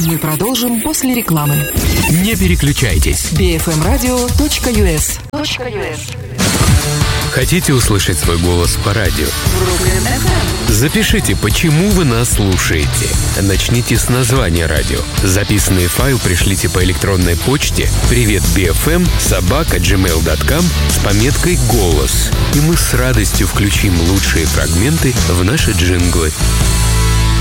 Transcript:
Мы продолжим после рекламы. Не переключайтесь. bfmradio.us. Хотите услышать свой голос по радио? Запишите, почему вы нас слушаете. Начните с названия радио. Записанный файл пришлите по электронной почте privetbfm@gmail.com с пометкой «Голос». И мы с радостью включим лучшие фрагменты в наши джинглы.